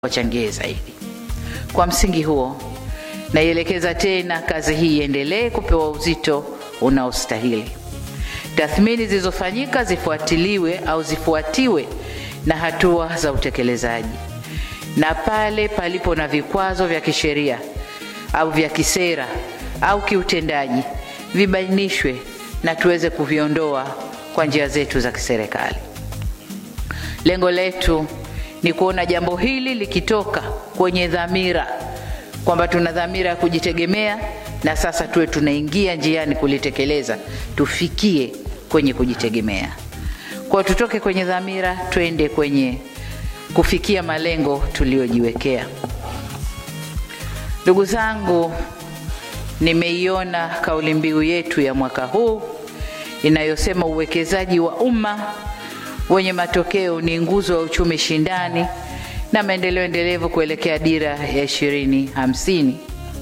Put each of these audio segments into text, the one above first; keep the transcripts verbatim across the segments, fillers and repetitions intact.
wachangie zaidi. Kwa msingi huo, naielekeza tena kazi hii iendelee kupewa uzito unaostahili. Tathmini zilizofanyika zifuatiliwe au zifuatiwe na hatua za utekelezaji, na pale palipo na vikwazo vya kisheria au vya kisera au kiutendaji vibainishwe na tuweze kuviondoa kwa njia zetu za kiserikali. Lengo letu ni kuona jambo hili likitoka kwenye dhamira kwamba tuna dhamira ya kujitegemea, na sasa tuwe tunaingia njiani kulitekeleza, tufikie kwenye kujitegemea. Kwa tutoke kwenye dhamira twende kwenye kufikia malengo tuliyojiwekea. Ndugu zangu, nimeiona kauli mbiu yetu ya mwaka huu inayosema uwekezaji wa umma wenye matokeo ni nguzo ya uchumi shindani na maendeleo endelevu kuelekea dira ya ishirini hamsini.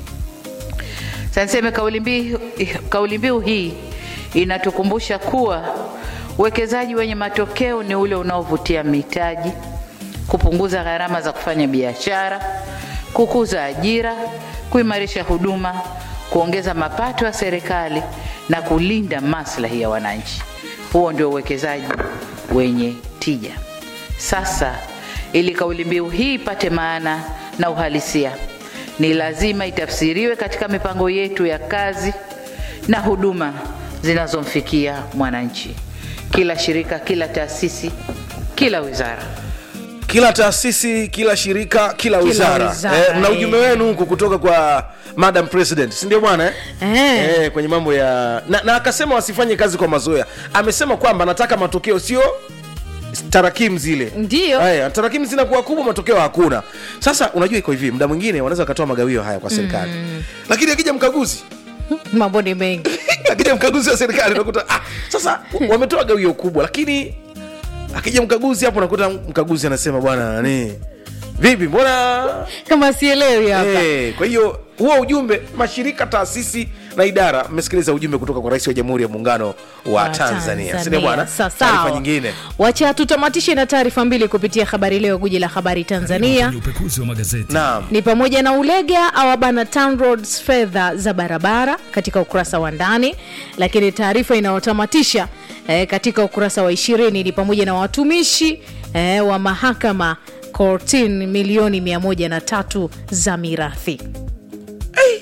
Sasa niseme kauli mbiu kauli mbiu hii inatukumbusha kuwa uwekezaji wenye matokeo ni ule unaovutia mitaji, kupunguza gharama za kufanya biashara, kukuza ajira, kuimarisha huduma, kuongeza mapato ya serikali na kulinda maslahi ya wananchi. Huo ndio uwekezaji wenye tija. Sasa ili kauli mbiu hii ipate maana na uhalisia, ni lazima itafsiriwe katika mipango yetu ya kazi na huduma zinazomfikia mwananchi. Kila shirika, kila taasisi, kila wizara. Kila taasisi, kila shirika, kila wizara. Eh, na ujumbe wenu huku kutoka kwa Madam President, si ndio bwana eh? Eh. Eh, kwenye mambo ya na, na akasema wasifanye kazi kwa mazoea. Amesema kwamba anataka matokeo sio tarakimu zile. Ndio. Haya, tarakimu zinakuwa kubwa, matokeo hakuna. Sasa unajua iko hivi, muda mwingine wanaweza katoa magawio haya kwa serikali. Mm. Lakini akija mkaguzi mambo ni mengi. akija mkaguzi wa serikali unakuta ah, sasa wametoa gawio kubwa, lakini akija mkaguzi hapo unakuta mkaguzi anasema bwana nani? Vipi mbona Kama sielewi hapa. Eh, kwa hiyo huo ujumbe, mashirika, taasisi na idara, mmesikiliza ujumbe kutoka kwa Rais wa Jamhuri ya Muungano wa, wa Tanzania. Sio bwana? Taarifa nyingine. Wacha tutamatishe na taarifa mbili kupitia Habari Leo, guji la habari Tanzania. Upekuzi wa magazeti. Naam. Ni pamoja na Ulega awabana TANROADS fedha za barabara katika ukurasa wa ndani, lakini taarifa inayotamatisha eh, katika ukurasa wa ishirini ni pamoja na watumishi eh, wa mahakama kortini milioni mia moja na tatu za mirathi. Hey.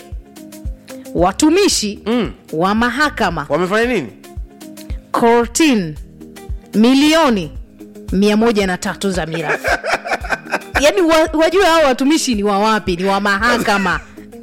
Watumishi mm. wa mahakama wamefanya nini? kortini milioni mia moja na tatu za mirathi. Yaani wajue hao watumishi ni wa wapi? Ni wa mahakama.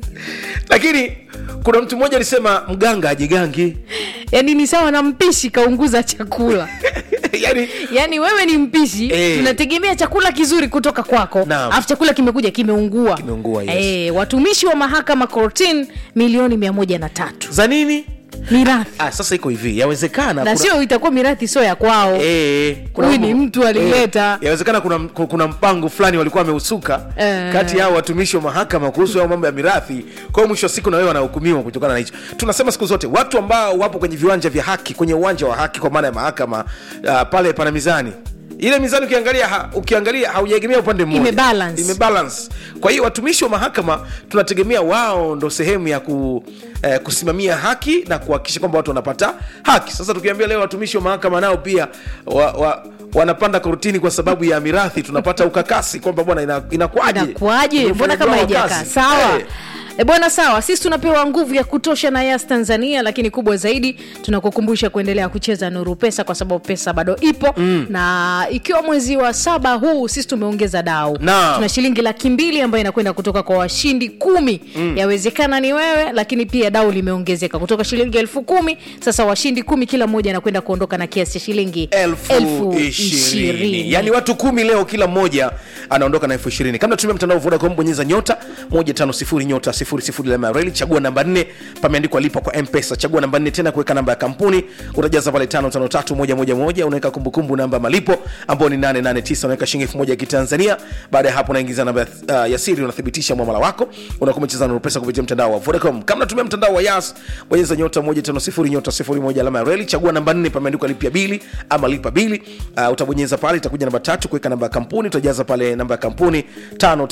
Lakini kuna mtu mmoja alisema mganga ajigangi. Yaani ni sawa na mpishi kaunguza chakula. Yaani yani wewe ni mpishi, eh, tunategemea chakula kizuri kutoka kwako, afu chakula kimekuja kimeungua. Kimeungua, yes. Eh, watumishi wa mahakama kortini milioni mia moja na tatu. Za nini? Mirathi. Ah, sasa iko hivi, yawezekana na kuna... sio itakuwa mirathi sio ya kwao. Eh, kuna huyu ni mtu alileta. Eh, yawezekana kuna kuna mpango fulani walikuwa wameusuka eh, kati yao watumishi wa mahakama kuhusu hao mambo ya mirathi. Kwa hiyo mwisho wa siku na wewe wanahukumiwa kutokana na hicho. Tunasema siku zote watu ambao wapo kwenye viwanja vya haki, kwenye uwanja wa haki kwa maana ya mahakama, uh, pale pana mizani. Ile mizani ukiangalia ha, ukiangalia haujaegemea upande mmoja. Imebalance. Imebalance. Kwa hiyo watumishi wa mahakama tunategemea wao ndo sehemu ya ku, eh, kusimamia haki na kuhakikisha kwamba watu wanapata haki. Sasa tukiambia leo watumishi wa mahakama nao pia wa, wa, wanapanda kortini kwa sababu ya mirathi, tunapata ukakasi kwamba bwana inakuaje? Inakuaje? Mbona kama haijakaa sawa? Hey. E bwana, sawa, sisi tunapewa nguvu ya kutosha na Yas Tanzania, lakini kubwa zaidi tunakukumbusha kuendelea kucheza Nuru Pesa kwa sababu pesa bado ipo. Mm. Na ikiwa mwezi wa saba huu sisi tumeongeza dau. No. Tuna shilingi laki mbili ambayo inakwenda kutoka kwa washindi kumi. Mm. Yawezekana ni wewe, lakini pia dau limeongezeka kutoka shilingi elfu kumi. Sasa washindi kumi kila mmoja anakwenda kuondoka na kiasi cha shilingi elfu ishirini. Yaani watu kumi leo kila mmoja anaondoka na elfu ishirini. Kama tunatumia mtandao Vodacom, bonyeza nyota moja tano sifuri nyota sifuri sifuri alama ya reli, chagua namba nne, pameandikwa lipa kwa M-Pesa, chagua namba nne tena kuweka namba ya kampuni, utajaza pale tano tano tatu moja moja moja, unaweka kumbukumbu namba malipo ambayo ni nane nane tisa, unaweka shilingi elfu moja ya Kitanzania. Baada ya hapo unaingiza namba uh, ya siri, unathibitisha muamala wako, unakuwa umecheza na pesa kupitia mtandao wa Vodacom. Kama unatumia mtandao wa Yas, bonyeza nyota moja tano sifuri nyota sifuri moja alama ya reli, chagua namba nne, pameandikwa lipia bili ama lipa bili. Uh, utabonyeza pale, itakuja namba tatu kuweka namba ya kampuni, utajaza pale namba ya kampuni tano